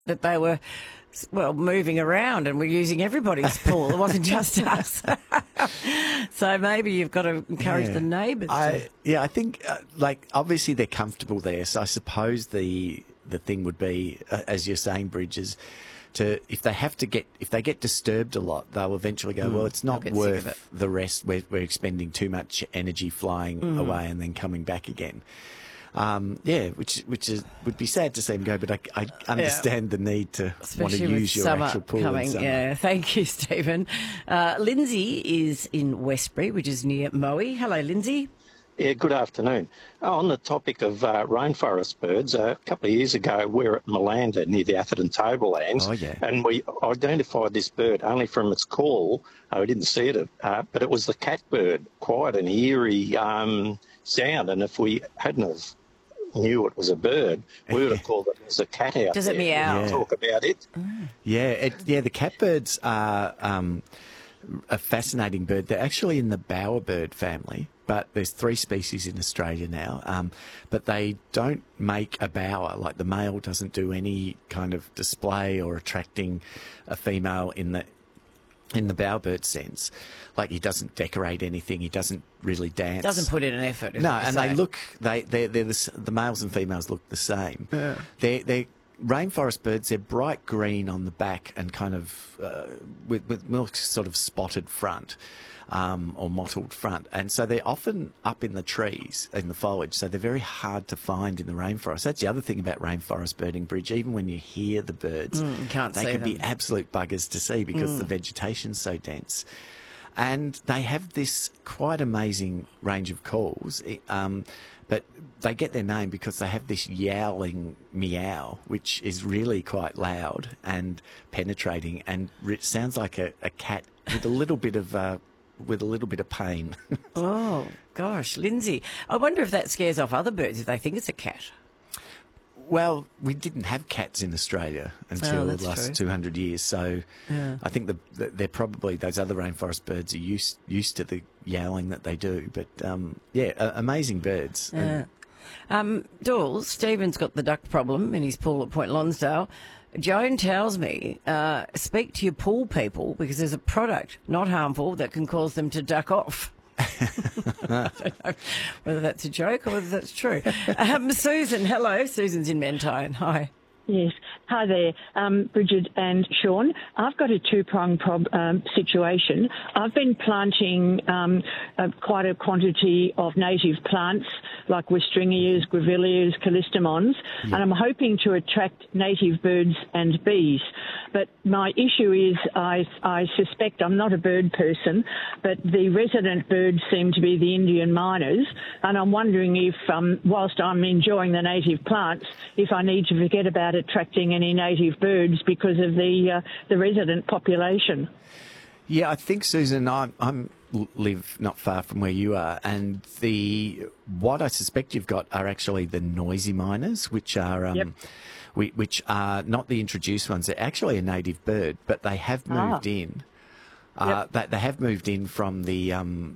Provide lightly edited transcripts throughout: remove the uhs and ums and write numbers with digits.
that they were, well, moving around and were using everybody's pool. It wasn't just us. So maybe you've got to encourage the neighbours. I think, obviously they're comfortable there. So I suppose the thing would be, as you're saying, Bridges, if they get disturbed a lot, they'll eventually go, well, it's not worth the rest. We're expending too much energy flying away and then coming back again. Which would be sad to see them go, but I understand the need to want to use your actual pool in summer. Yeah, thank you, Stephen. Lindsay is in Westbury, which is near Moe. Hello, Lindsay. Yeah, good afternoon. On the topic of rainforest birds, a couple of years ago we were at Malanda near the Atherton Tablelands, and we identified this bird only from its call. We didn't see it, but it was the catbird, quite an eerie sound, and if we hadn't have knew it was a bird, we would have called it as a cat out. Does it meow? Talk about it. The catbirds are a fascinating bird. They're actually in the bowerbird family, but there's 3 species in Australia now. But they don't make a bower. Like, the male doesn't do any kind of display or attracting a female in the bowerbird sense. Like, he doesn't decorate anything. He doesn't really dance. Doesn't put in an effort. No, and the males and females look the same. Yeah. They're rainforest birds. They're bright green on the back and kind of with more sort of spotted front. Or mottled front. And so they're often up in the trees, in the foliage, so they're very hard to find in the rainforest. That's the other thing about rainforest birding, Bridge. Even when you hear the birds, you can't see them. They can be absolute buggers to see because the vegetation's so dense. And they have this quite amazing range of calls, but they get their name because they have this yowling meow, which is really quite loud and penetrating, and it sounds like a cat with a little bit of pain. Oh, gosh, Lindsay. I wonder if that scares off other birds if they think it's a cat. Well, we didn't have cats in Australia until the last 200 years, so I think they're probably, those other rainforest birds are used to the yowling that they do. But, amazing birds. Yeah. Dawes, Stephen's got the duck problem in his pool at Point Lonsdale. Joan tells me, speak to your pool people because there's a product, not harmful, that can cause them to duck off. I don't know whether that's a joke or whether that's true. Susan, hello. Susan's in Mentine. Hi. Yes. Hi there, Bridget and Sean. I've got a two-pronged situation. I've been planting quite a quantity of native plants like Westringias, Grevilleas, Callistemons, and I'm hoping to attract native birds and bees. But my issue is I suspect, I'm not a bird person, but the resident birds seem to be the Indian miners, and I'm wondering if, whilst I'm enjoying the native plants, if I need to forget about attracting any native birds because of the resident population. Yeah, I think, Susan, I'm live not far from where you are, and what I suspect you've got are actually the noisy miners, which are which are not the introduced ones. They're actually a native bird, but they have moved in. They have moved in from the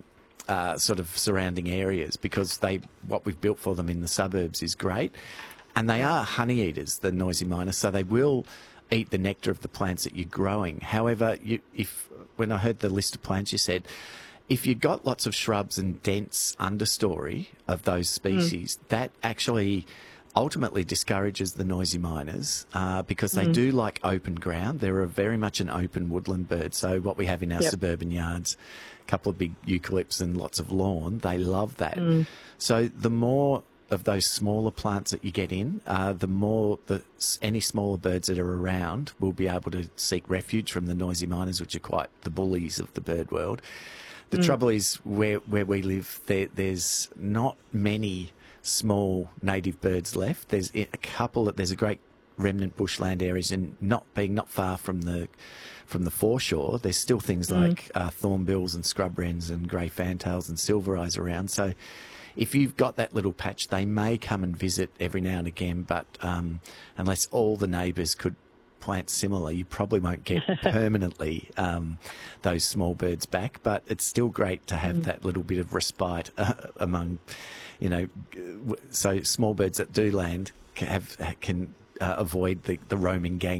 sort of surrounding areas because what we've built for them in the suburbs is great. And they are honey eaters, the noisy miners, so they will eat the nectar of the plants that you're growing. However, when I heard the list of plants you said, if you've got lots of shrubs and dense understory of those species, that actually ultimately discourages the noisy miners because they do like open ground. They're very much an open woodland bird. So what we have in our suburban yards, a couple of big eucalypts and lots of lawn, they love that. So the more of those smaller plants that you get in, the more any smaller birds that are around will be able to seek refuge from the noisy miners, which are quite the bullies of the bird world. The trouble is where we live, there's not many small native birds left. There's a couple. There's a great remnant bushland areas, and not far from the foreshore, there's still things like thornbills and scrub wrens and grey fantails and silver eyes around. So if you've got that little patch, they may come and visit every now and again, but unless all the neighbours could plant similar, you probably won't get permanently those small birds back. But it's still great to have that little bit of respite among, so small birds that do land can avoid the roaming gang